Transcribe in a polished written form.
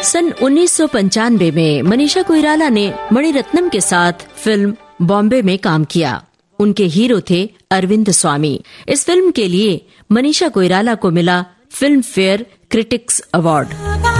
सन 1995 में मनीषा कोइराला ने मणिरत्नम के साथ फिल्म बॉम्बे में काम किया। उनके हीरो थे अरविंद स्वामी। इस फिल्म के लिए मनीषा कोइराला को मिला फिल्म फेयर क्रिटिक्स अवार्ड।